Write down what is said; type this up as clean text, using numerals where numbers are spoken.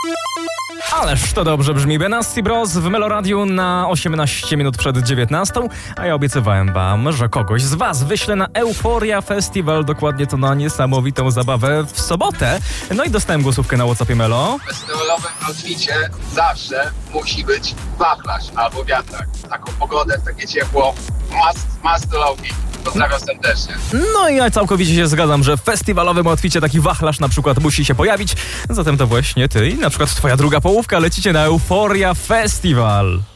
Ależ to dobrze brzmi. Benassi Bros w Meloradiu na 18 minut przed 19, a ja obiecywałem wam, że kogoś z was wyślę na Euphoria Festival, dokładnie to na niesamowitą zabawę w sobotę. No i dostałem głosówkę na WhatsAppie Melo. W festiwalowym outficie zawsze musi być wachlarz albo wiatrak. Taką pogodę, takie ciepło, must to outfit. Pozdrawiam serdecznie. No i ja całkowicie się zgadzam, że w festiwalowym outficie taki wachlarz na przykład musi się pojawić. Zatem to właśnie ty i na przykład twoja druga połówka lecicie na Euphoria Festival.